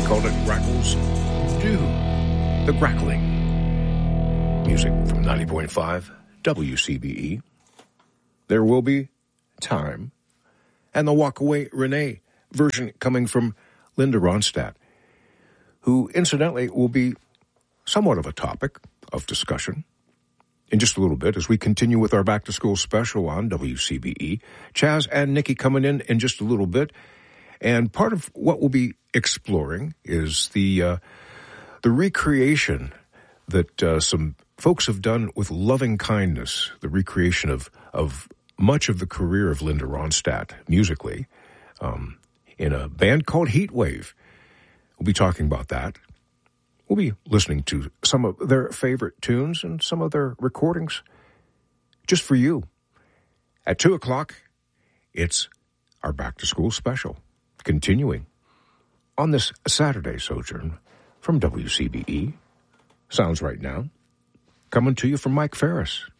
called it Grackles Do. The Grackling. Music from 90.5 WCBE. There Will Be Time. And the Walk Away Renee version coming from Linda Ronstadt, who incidentally will be somewhat of a topic of discussion in just a little bit as we continue with our Back to School special on WCBE. Chaz and Nikki coming in just a little bit. And part of what we'll be exploring is the recreation that some folks have done with Loving Kindness, the recreation of much of the career of Linda Ronstadt musically in a band called Heatwave. We'll be talking about that. We'll be listening to some of their favorite tunes and some of their recordings just for you. At 2 o'clock, it's our Back to School special, continuing on this Saturday sojourn from WCBE. Sounds Right Now, coming to you from Mike Ferris.